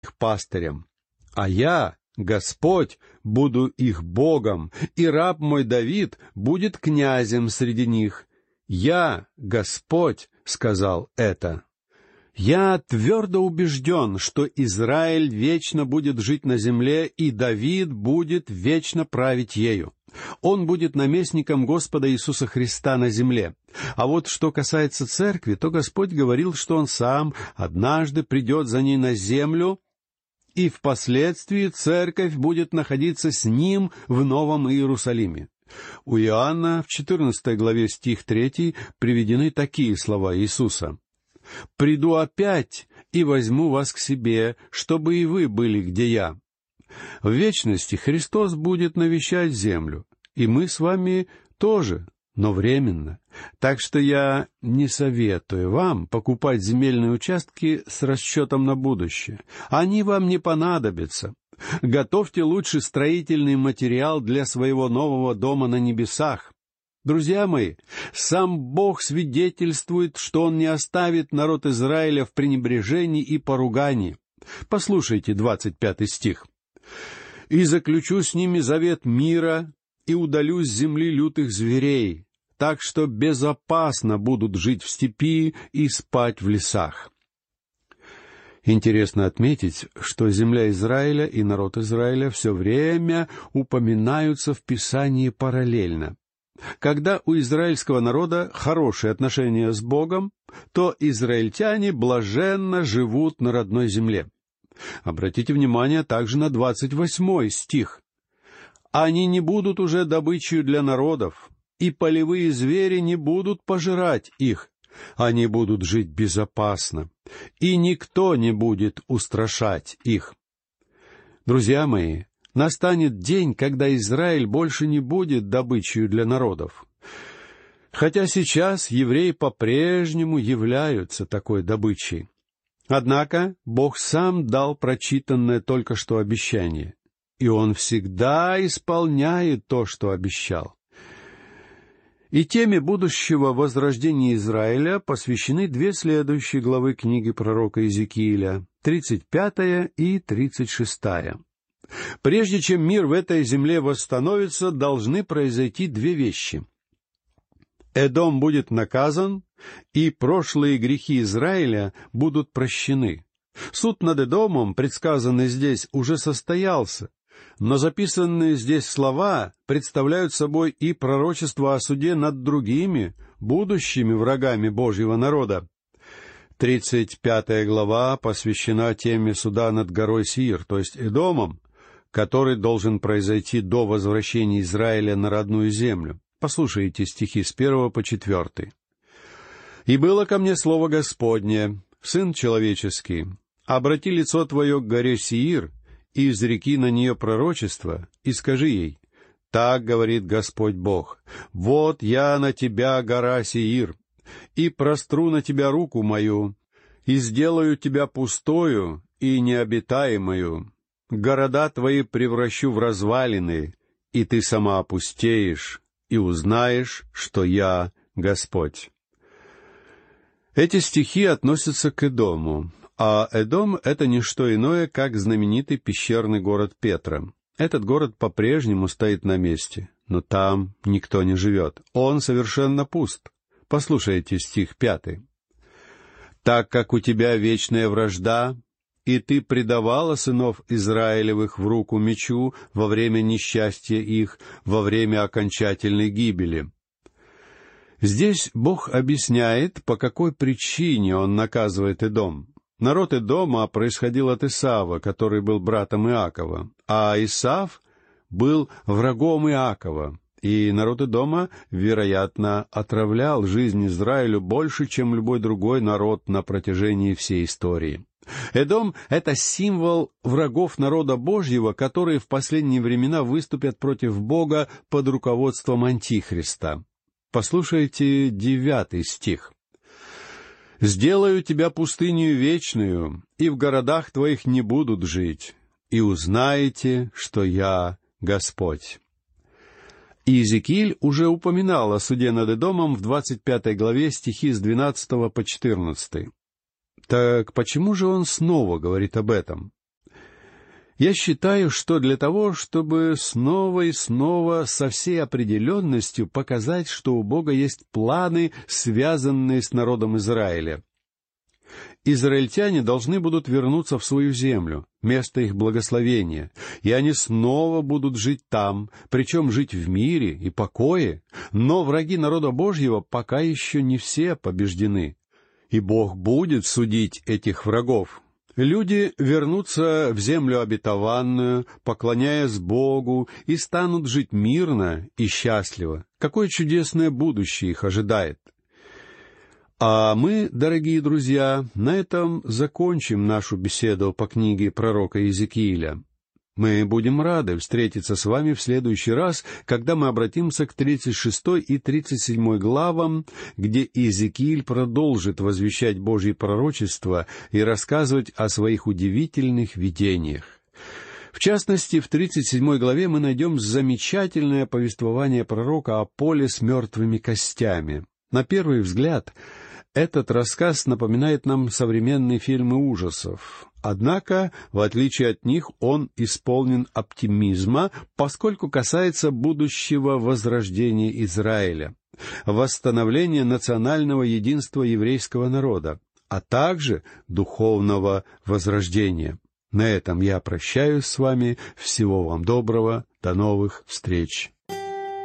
их пастырем. А я, Господь, буду их Богом, и раб мой Давид будет князем среди них. Я, Господь, сказал это. Я твердо убежден, что Израиль вечно будет жить на земле, и Давид будет вечно править ею. Он будет наместником Господа Иисуса Христа на земле. А вот что касается церкви, то Господь говорил, что Он сам однажды придет за ней на землю, и впоследствии церковь будет находиться с Ним в Новом Иерусалиме. У Иоанна в 14 главе стих 3 приведены такие слова Иисуса. «Приду опять и возьму вас к себе, чтобы и вы были, где я». В вечности Христос будет навещать землю, и мы с вами тоже, но временно. Так что я не советую вам покупать земельные участки с расчетом на будущее. Они вам не понадобятся. Готовьте лучше строительный материал для своего нового дома на небесах. Друзья мои, сам Бог свидетельствует, что Он не оставит народ Израиля в пренебрежении и поругании. Послушайте 25 стих. «И заключу с ними завет мира, и удалю с земли лютых зверей, так что безопасно будут жить в степи и спать в лесах». Интересно отметить, что земля Израиля и народ Израиля все время упоминаются в Писании параллельно. Когда у израильского народа хорошие отношения с Богом, то израильтяне блаженно живут на родной земле. Обратите внимание также на 28 стих. «Они не будут уже добычей для народов, и полевые звери не будут пожирать их. Они будут жить безопасно, и никто не будет устрашать их». Друзья мои, настанет день, когда Израиль больше не будет добычей для народов. Хотя сейчас евреи по-прежнему являются такой добычей. Однако Бог сам дал прочитанное только что обещание, и Он всегда исполняет то, что обещал. И теме будущего возрождения Израиля посвящены 2 следующие главы книги пророка Иезекииля, 35 и 36. Прежде чем мир в этой земле восстановится, должны произойти 2 вещи. Эдом будет наказан, и прошлые грехи Израиля будут прощены. Суд над Эдомом, предсказанный здесь, уже состоялся, но записанные здесь слова представляют собой и пророчество о суде над другими, будущими врагами Божьего народа. 35 глава посвящена теме суда над горой Сиир, то есть Эдомом, который должен произойти до возвращения Израиля на родную землю. Послушайте стихи с 1 по 4. «И было ко мне слово Господне, Сын человеческий, обрати лицо твое к горе Сиир, и изреки на нее пророчество, и скажи ей, так говорит Господь Бог, вот я на тебя, гора Сиир, и простру на тебя руку мою, и сделаю тебя пустою и необитаемою. Города твои превращу в развалины, и ты сама опустеешь, и узнаешь, что я Господь». Эти стихи относятся к Эдому, а Эдом — это не что иное, как знаменитый пещерный город Петра. Этот город по-прежнему стоит на месте, но там никто не живет. Он совершенно пуст. Послушайте стих 5. «Так как у тебя вечная вражда, и ты предавала сынов Израилевых в руку мечу во время несчастья их, во время окончательной гибели». Здесь Бог объясняет, по какой причине Он наказывает Эдом. Народ Эдома происходил от Исава, который был братом Иакова, а Исав был врагом Иакова, и народ Эдома, вероятно, отравлял жизнь Израилю больше, чем любой другой народ на протяжении всей истории. Эдом — это символ врагов народа Божьего, которые в последние времена выступят против Бога под руководством Антихриста. Послушайте 9 стих. «Сделаю тебя пустынью вечную, и в городах твоих не будут жить, и узнаете, что я Господь». Иезекииль уже упоминал о суде над Эдомом в 25 главе стихи с 12 по 14. Так почему же он снова говорит об этом? Я считаю, что для того, чтобы снова и снова со всей определенностью показать, что у Бога есть планы, связанные с народом Израиля. Израильтяне должны будут вернуться в свою землю, место их благословения, и они снова будут жить там, причем жить в мире и покое, но враги народа Божьего пока еще не все побеждены, и Бог будет судить этих врагов. Люди вернутся в землю обетованную, поклоняясь Богу, и станут жить мирно и счастливо. Какое чудесное будущее их ожидает! А мы, дорогие друзья, на этом закончим нашу беседу по книге пророка Иезекииля. Мы будем рады встретиться с вами в следующий раз, когда мы обратимся к 36 и 37 главам, где Иезекииль продолжит возвещать Божьи пророчества и рассказывать о своих удивительных видениях. В частности, в 37 главе мы найдем замечательное повествование пророка о поле с мертвыми костями. На первый взгляд, этот рассказ напоминает нам современные фильмы ужасов. Однако, в отличие от них, он исполнен оптимизма, поскольку касается будущего возрождения Израиля, восстановления национального единства еврейского народа, а также духовного возрождения. На этом я прощаюсь с вами. Всего вам доброго. До новых встреч.